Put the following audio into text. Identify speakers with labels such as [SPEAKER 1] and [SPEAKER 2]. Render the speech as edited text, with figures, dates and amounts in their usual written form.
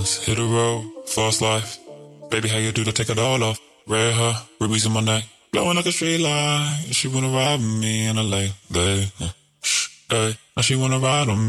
[SPEAKER 1] Hit the road, fast life. Baby, how you do to take it all off? Red hair, rubies in my neck, blowing like a straight line. She wanna ride with me in a late day. Now she wanna ride on me.